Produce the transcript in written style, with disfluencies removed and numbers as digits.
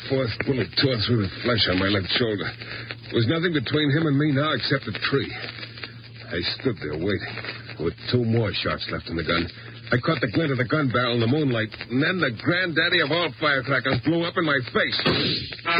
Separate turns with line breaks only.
fourth bullet tore through the flesh on my left shoulder. There was nothing between him and me now except a tree. I stood there waiting, with 2 more shots left in the gun. I caught the glint of the gun barrel in the moonlight, and then the granddaddy of all firecrackers blew up in my face.